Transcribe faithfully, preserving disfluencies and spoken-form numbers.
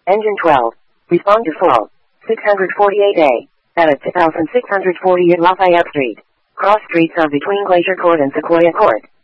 Engine twelve. Respond to fault. six forty-eight A. At two thousand six hundred forty at Lafayette Street. Cross streets are between Glacier Court and Sequoia Court.